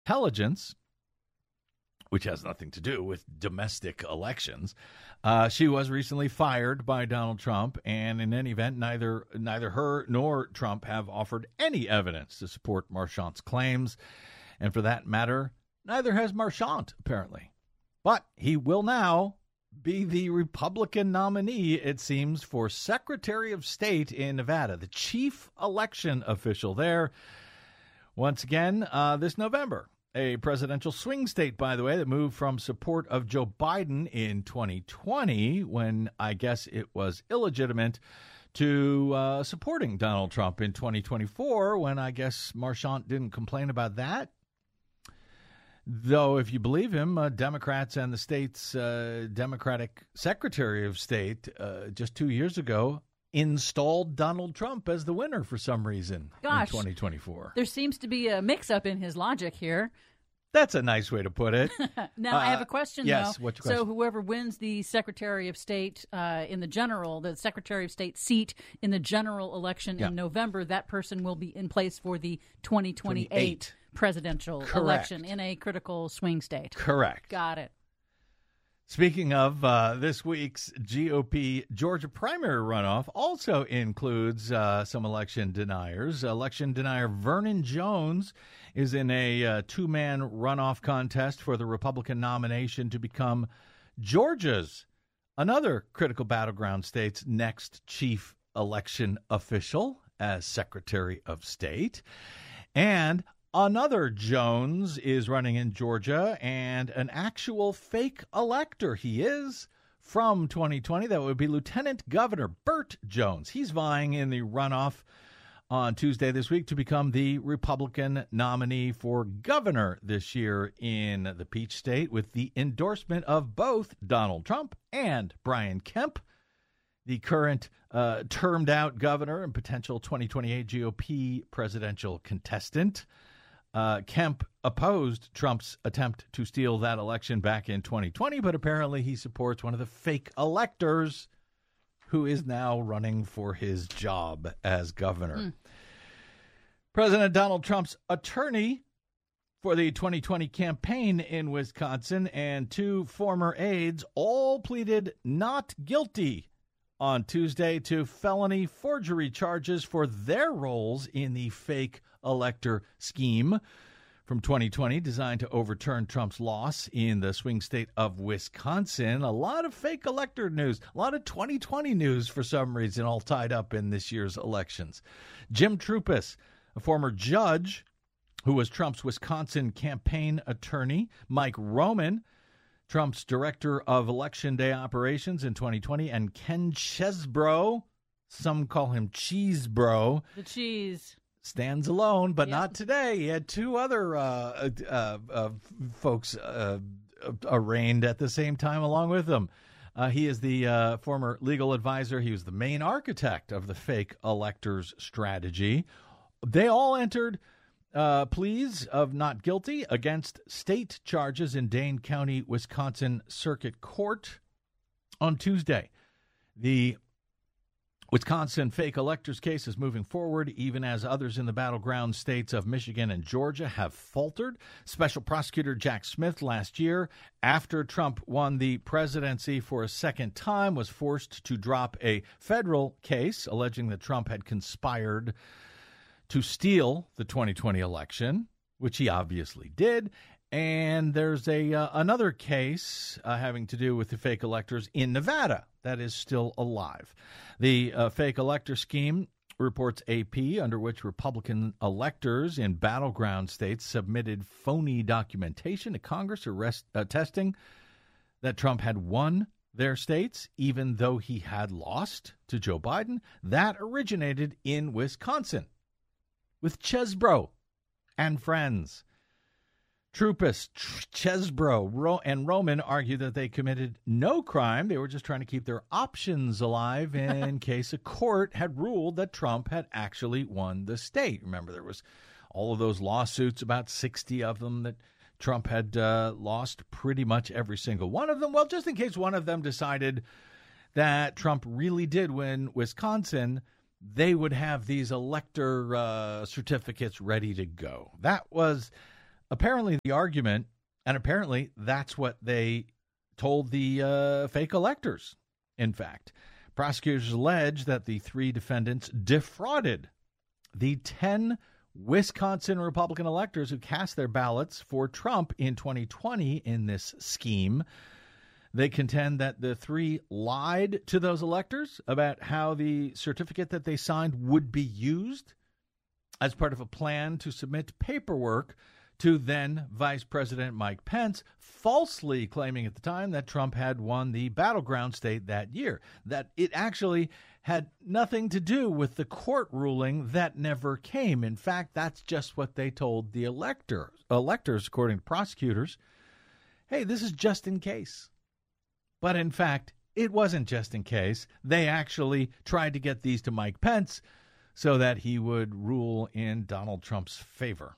intelligence, which has nothing to do with domestic elections. She was recently fired by Donald Trump, and in any event, neither her nor Trump have offered any evidence to support Marchant's claims. And for that matter, neither has Marchant, apparently. But he will now be the Republican nominee, it seems, for Secretary of State in Nevada, the chief election official there, once again this November. A presidential swing state, by the way, that moved from support of Joe Biden in 2020, when I guess it was illegitimate, to supporting Donald Trump in 2024, when I guess Marchant didn't complain about that. Though, if you believe him, Democrats and the state's Democratic Secretary of State just 2 years ago installed Donald Trump as the winner for some reason in 2024. There seems to be a mix-up in his logic here. That's a nice way to put it. Now, I have a question, yes, though. What's your question? So whoever wins the Secretary of State the Secretary of State seat in the general election in November, that person will be in place for the 2028 presidential election in a critical swing state. Correct. Got it. Speaking of this week's GOP Georgia primary runoff also includes some election deniers. Election denier Vernon Jones is in a two-man runoff contest for the Republican nomination to become Georgia's, another critical battleground state's next chief election official as Secretary of State. And another Jones is running in Georgia, and an actual fake elector he is from 2020. That would be Lieutenant Governor Burt Jones. He's vying in the runoff on Tuesday this week to become the Republican nominee for governor this year in the Peach State, with the endorsement of both Donald Trump and Brian Kemp, the current termed-out governor and potential 2028 GOP presidential contestant. Kemp opposed Trump's attempt to steal that election back in 2020, but apparently he supports one of the fake electors who is now running for his job as governor. President Donald Trump's attorney for the 2020 campaign in Wisconsin and two former aides all pleaded not guilty on Tuesday to felony forgery charges for their roles in the fake elector scheme from 2020 designed to overturn Trump's loss in the swing state of Wisconsin. A lot of fake elector news, a lot of 2020 news for some reason, all tied up in this year's elections. Jim Troupis, a former judge who was Trump's Wisconsin campaign attorney, Mike Roman, Trump's director of Election Day operations in 2020, and Ken Chesebro, some call him Cheesebro. The cheese. Stands alone, but not today. He had two other folks arraigned at the same time along with him. He is the former legal advisor. He was the main architect of the fake electors strategy. They all entered pleas of not guilty against state charges in Dane County, Wisconsin Circuit Court on Tuesday. The Wisconsin fake electors case is moving forward, even as others in the battleground states of Michigan and Georgia have faltered. Special prosecutor Jack Smith last year, after Trump won the presidency for a second time, was forced to drop a federal case alleging that Trump had conspired to steal the 2020 election, which he obviously did. And there's another case having to do with the fake electors in Nevada that is still alive. The fake elector scheme, reports AP, under which Republican electors in battleground states submitted phony documentation to Congress attesting that Trump had won their states, even though he had lost to Joe Biden. That originated in Wisconsin with Chesebro and friends. Troupis, Chesebro, and Roman argue that they committed no crime. They were just trying to keep their options alive in case a court had ruled that Trump had actually won the state. Remember, there was all of those lawsuits, about 60 of them, that Trump had lost pretty much every single one of them. Well, just in case one of them decided that Trump really did win Wisconsin, they would have these elector certificates ready to go. That was apparently the argument, and apparently that's what they told the fake electors. In fact, prosecutors allege that the 3 defendants defrauded the 10 Wisconsin Republican electors who cast their ballots for Trump in 2020 in this scheme. They contend that the 3 lied to those electors about how the certificate that they signed would be used as part of a plan to submit paperwork to then Vice President Mike Pence, falsely claiming at the time that Trump had won the battleground state that year, that it actually had nothing to do with the court ruling that never came. In fact, that's just what they told the electors, according to prosecutors. Hey, this is just in case. But in fact, it wasn't just in case. They actually tried to get these to Mike Pence so that he would rule in Donald Trump's favor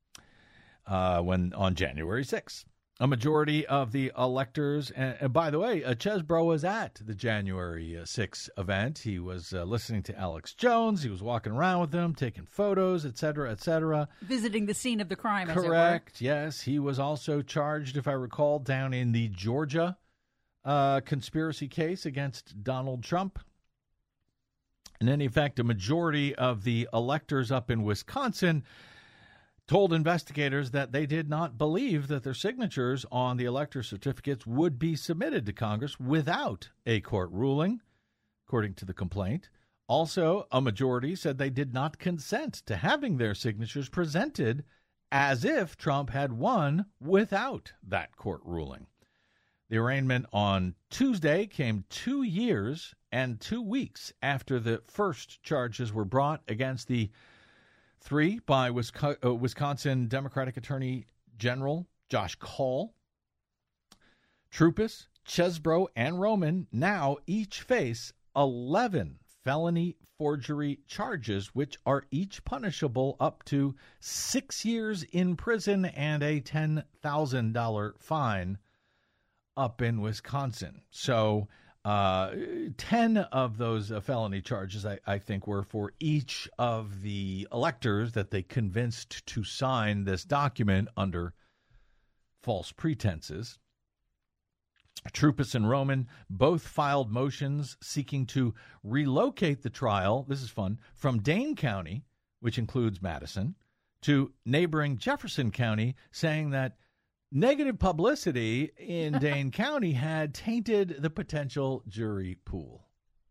on January 6th. A majority of the electors, and by the way, Chesbro was at the January 6th event. He was listening to Alex Jones. He was walking around with him, taking photos, et cetera, et cetera. Visiting the scene of the crime, correct, as it were. Yes. He was also charged, if I recall, down in the Georgia conspiracy case against Donald Trump. In any fact, a majority of the electors up in Wisconsin told investigators that they did not believe that their signatures on the elector certificates would be submitted to Congress without a court ruling, according to the complaint. Also, a majority said they did not consent to having their signatures presented as if Trump had won without that court ruling. The arraignment on Tuesday came 2 years and 2 weeks after the first charges were brought against the 3 by Wisconsin Democratic Attorney General Josh Kaul. Troupis, Chesbro, and Roman now each face 11 felony forgery charges, which are each punishable up to 6 years in prison and a $10,000 fine up in Wisconsin. So 10 of those felony charges, I think, were for each of the electors that they convinced to sign this document under false pretenses. Troupis and Roman both filed motions seeking to relocate the trial, this is fun, from Dane County, which includes Madison, to neighboring Jefferson County, saying that negative publicity in Dane County had tainted the potential jury pool.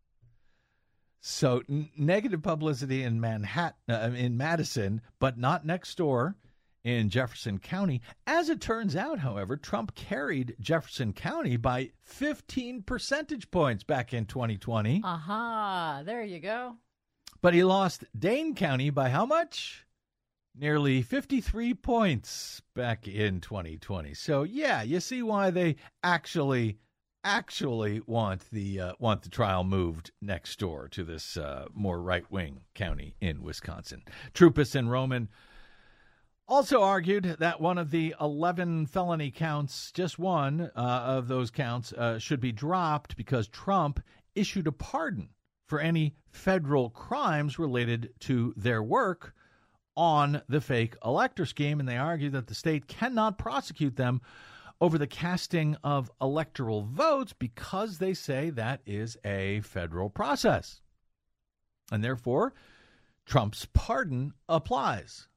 So negative publicity in in Madison, but not next door in Jefferson County. As it turns out, however, Trump carried Jefferson County by 15 percentage points back in 2020. Aha, there you go. But he lost Dane County by how much? Nearly 53 points back in 2020. So, yeah, you see why they actually want the trial moved next door to this more right-wing county in Wisconsin. Troupis and Roman also argued that one of the 11 felony counts, just one of those counts, should be dropped because Trump issued a pardon for any federal crimes related to their work on the fake elector scheme, and they argue that the state cannot prosecute them over the casting of electoral votes because they say that is a federal process. And therefore, Trump's pardon applies.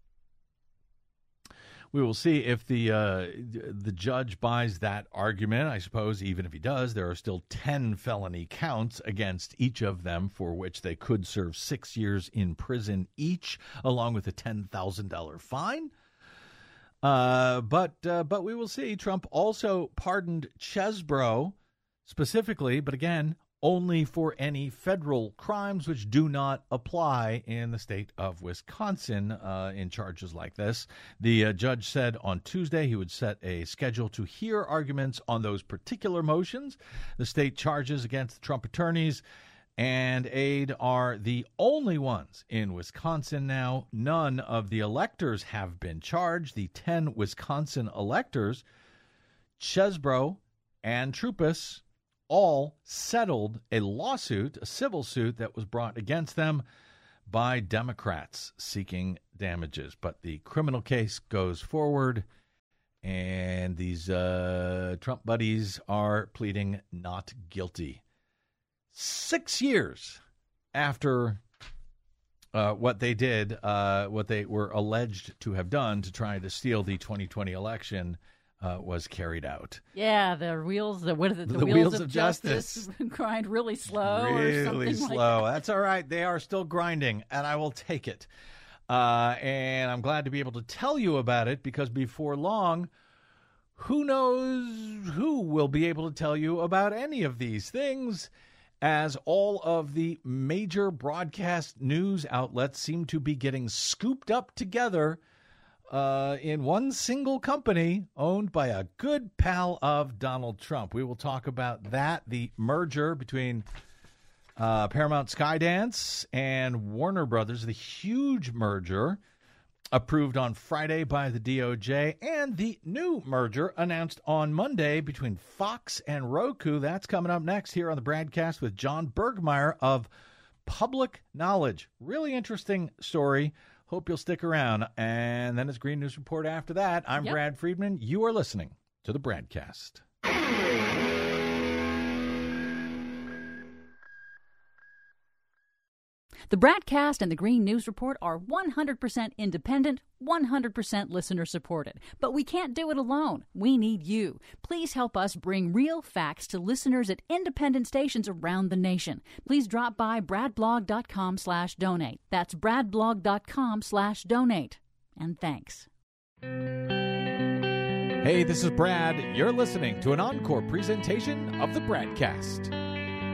We will see if the judge buys that argument. I suppose even if he does, there are still 10 felony counts against each of them for which they could serve 6 years in prison each, along with a $10,000 fine. But we will see. Trump also pardoned Chesbro specifically, but again, only for any federal crimes which do not apply in the state of Wisconsin in charges like this. The judge said on Tuesday he would set a schedule to hear arguments on those particular motions. The state charges against the Trump attorneys and aide are the only ones in Wisconsin now. None of the electors have been charged. The 10 Wisconsin electors, Chesbro and Troupis, all settled a lawsuit, a civil suit that was brought against them by Democrats seeking damages. But the criminal case goes forward, and these Trump buddies are pleading not guilty. 6 years after what they did, what they were alleged to have done to try to steal the 2020 election was carried out. Yeah, the wheels of justice grind really slow. Really slow. Like that's all right. They are still grinding, and I will take it. And I'm glad to be able to tell you about it, because before long, who knows who will be able to tell you about any of these things, as all of the major broadcast news outlets seem to be getting scooped up together in one single company owned by a good pal of Donald Trump. We will talk about that, the merger between Paramount Skydance and Warner Brothers, the huge merger approved on Friday by the DOJ, and the new merger announced on Monday between Fox and Roku. That's coming up next here on the Bradcast with John Bergmeyer of Public Knowledge. Really interesting story. Hope you'll stick around. And then it's Green News Report after that. I'm Brad Friedman. You are listening to the Bradcast. The Bradcast and the Green News Report are 100% independent, 100% listener-supported. But we can't do it alone. We need you. Please help us bring real facts to listeners at independent stations around the nation. Please drop by bradblog.com/donate. That's bradblog.com/donate. And thanks. Hey, this is Brad. You're listening to an encore presentation of the Bradcast.